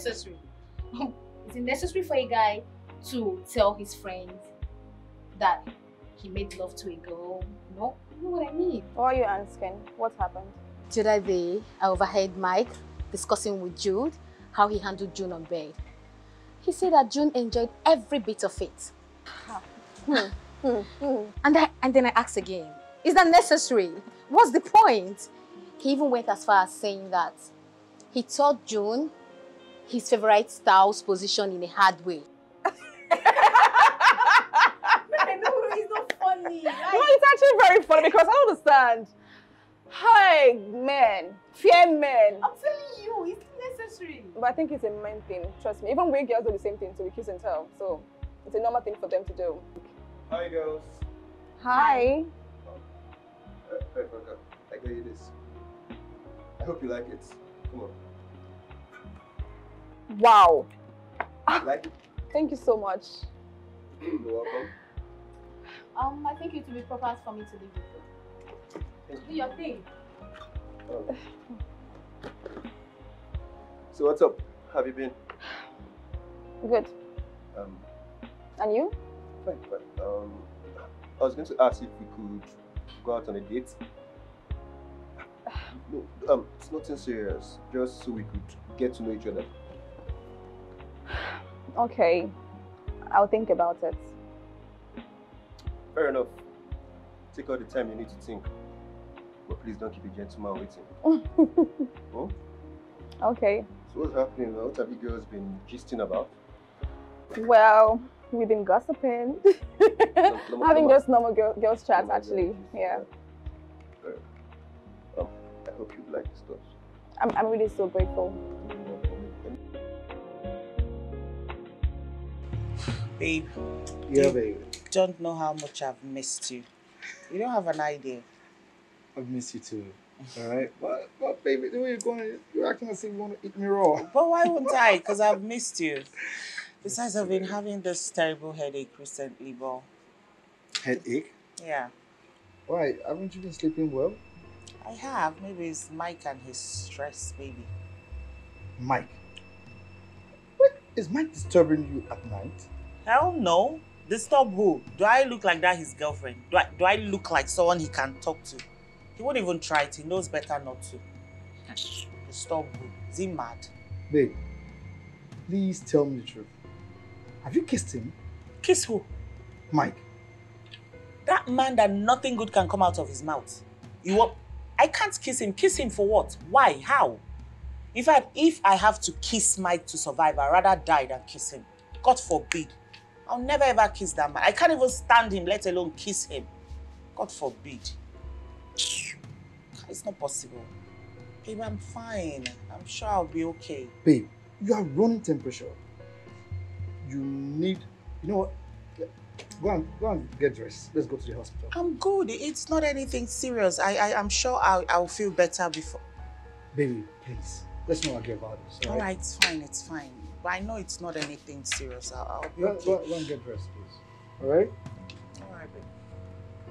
necessary. Is it necessary for a guy to tell his friends that he made love to a girl? No, you know what I mean. Why are you asking? What happened? The other day, I overheard Mike discussing with Jude how he handled June on bed. He said that June enjoyed every bit of it. And then I asked again, is that necessary? What's the point? He even went as far as saying that he taught June his favorite style's position in a hard way. No, it's not funny. No, it's actually very funny because I don't understand. Hi, men. Fear men. I'm telling you, it's necessary. But I think it's a men thing. Trust me. Even we girls do the same thing, so we kiss and tell. So it's a normal thing for them to do. Hi, girls. Hi. I got you this. I hope you like it. Come on. Wow. Like it? Thank you so much. You're welcome. I think it will be proper for me to leave you. Do your thing. So what's up? How have you been? Good. And you? Fine. I was going to ask if we could go out on a date. No, it's nothing serious. Just so we could get to know each other. Okay. I'll think about it. Fair enough. Take all the time you need to think. But please don't keep a gentleman waiting. Oh? Okay. So what's happening now? What have you girls been gisting about? Well, we've been gossiping. Having just normal girls chat, actually. Yeah. I hope you like the stuff. I'm really so grateful. Babe. Yeah, babe. Don't know how much I've missed you. You don't have an idea. I've missed you too. Alright? But baby, the way you're going, you're acting as if you want to eat me raw. But why wouldn't I? Because I've missed you. Besides, I've been having this terrible headache recently, but... Headache? Yeah. Why? Haven't you been sleeping well? I have. Maybe it's Mike and his stress, maybe. Mike? What? Is Mike disturbing you at night? Hell no. Disturb who? Do I look like that his girlfriend? Do I look like someone he can talk to? He won't even try it. He knows better not to. Disturb who? Is he mad? Babe, please tell me the truth. Have you kissed him? Kiss who? Mike. That man that nothing good can come out of his mouth. I can't kiss him. Kiss him for what? Why? How? In fact, if I have to kiss Mike to survive, I'd rather die than kiss him. God forbid. I'll never ever kiss that man. I can't even stand him, let alone kiss him. God forbid. It's not possible. Babe, I'm fine. I'm sure I'll be okay. Babe, you are running temperature. You need... You know what? Go and get dressed. Let's go to the hospital. I'm good. It's not anything serious. I'm sure I'll feel better before. Baby, please. Let's not argue about this. All right, it's fine. It's fine. But I know it's not anything serious. I'll be okay. Go and get dressed, please. All right? All right, babe.